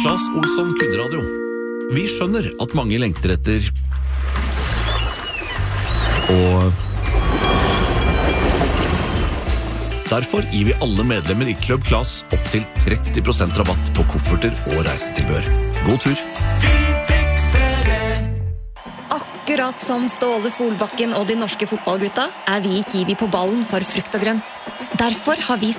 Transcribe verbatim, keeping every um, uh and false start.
Claes Olsson Kundradio. Vi skjønner at mange lengter etter og derfor gir vi alle medlemmer i Club Claes opp til tretti prosent rabatt på kofferter og reisetilbør. God tur! Vi fikser det! Akkurat som Ståle Solbakken og de norske fotballgutta er vi i Kiwi på ballen for frukt og grønt. Derfor har vi